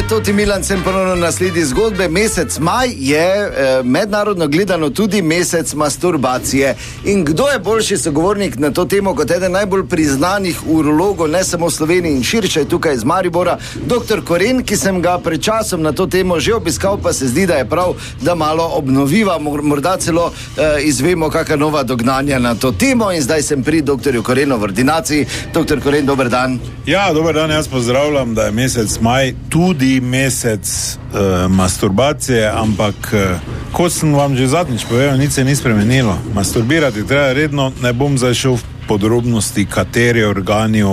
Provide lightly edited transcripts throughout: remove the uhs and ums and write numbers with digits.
je Toti Milan, sem ponovno na sledi zgodbe. Mesec maj je mednarodno gledano tudi mesec masturbacije. In kdo je boljši sogovornik na to temo kot eden najbolj priznanih urologov, ne samo v Sloveniji in širše tukaj iz Maribora, dr. Koren, ki sem ga pred časom na to temo že obiskal, pa se zdi, da je prav, da malo obnoviva, morda celo izvemo kakšna nova dognanja na to temo. In zdaj sem pri dr. Korenu v ordinaciji. Dr. Koren, dober dan. Ja, dober dan, jaz pozdravljam, da je mesec maj tudi mesec masturbacije, ampak kot sem vam že zadnjič povedal, nič se ni spremenilo. Masturbirati treba redno, ne bom zdaj šel v podrobnosti, kateri organi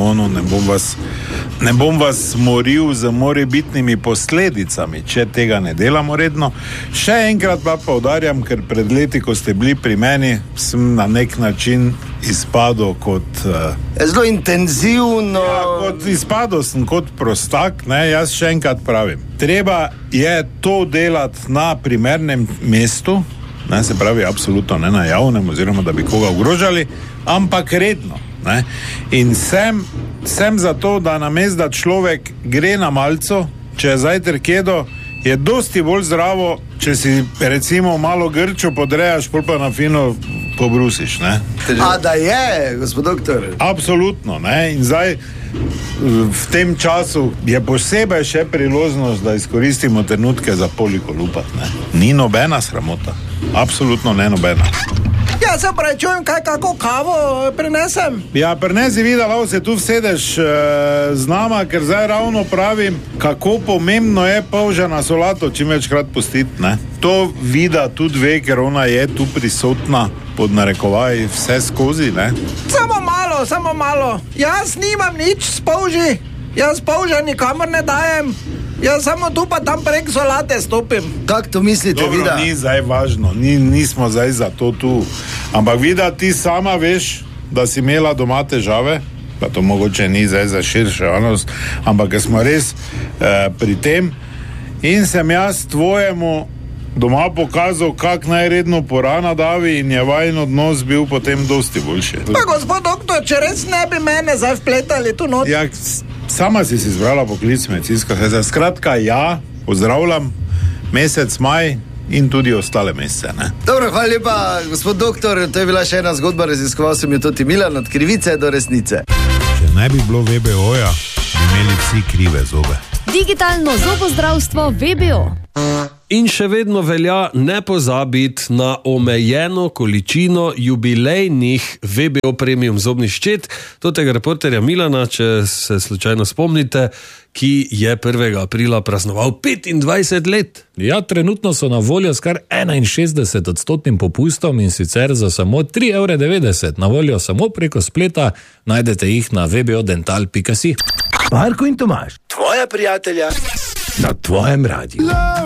ne bom vas moril z morebitnimi posledicami, če tega ne delamo redno. Še enkrat pa poudarjam, ker pred leti, ko ste bili pri meni, sem na nek način izpadel kot... Zelo intenzivno... Ja, izpadel sem kot prostak, ne, jaz še enkrat pravim. Treba je to delati na primernem mestu, ne, se pravi, absolutno ne na javnem, oziroma da bi koga ogrožali, ampak redno. Ne. In sem za to, da namesto da človek gre na malco, če je zajtrk jedo, je dosti bolj zdravo, če si recimo malo grčo podrejaš, pol pa na fino pobrusiš. Ne. A da je, gospod doktor? Absolutno. Ne. In zdaj v tem času je posebej še priložnost, da izkoristimo trenutke za polikolupat. Ne. Ni nobena sramota. Absolutno ne nobena. Ja, se pravi, čujem, kako kavo prinesem? Ja, prinesi videla, se tu vsedeš z nama, ker zdaj ravno pravim, kako pomembno je polžana solato čim večkrat pustiti, ne. To vida tudi ve, ker ona je tu prisotna, pod narekovaj, vse skozi, ne. Samo malo. Jaz nimam nič s polži. Jaz polža nikamor ne dajem. Jaz samo tu pa tam prek solate stopim. Kako to mislite, Dobro, Vida? Ni zdaj važno, nismo zdaj za to tu. Ampak Vida, ti sama veš, da si imela doma težave, pa to mogoče ni zdaj za širšo javnost, ampak smo res pri tem. In sem jaz tvojemu doma pokazal, kak najredno porana davi, in je vajen odnos bil potem dosti boljši. Pa gospod doktor, če res ne bi mene zdaj vpletali tu not. Ja, sama si izbrala poklic medicinska sestra. Skratka, ja, pozdravljam mesec maj in tudi ostale mesece, ne. Dobro, hvala lepa, gospod doktor. To je bila še ena zgodba, raziskoval sem jo Toti Milan, od krivice do resnice. Če ne bi bilo VBO-ja, bi imeli vsi krive zobe. Digitalno zobozdravstvo VBO. In še vedno velja ne pozabiti na omejeno količino jubilejnih VBO premium zobnih ščet, tega reporterja Milana, če se slučajno spomnite, ki je 1. aprila praznoval 25 let. Ja, trenutno so na voljo s kar 61% popustom, in sicer za samo 3,90 €. Na voljo samo preko spleta, najdete jih na vbodental.si. Marko in Tomaž, tvoja prijatelja na tvojem radiju.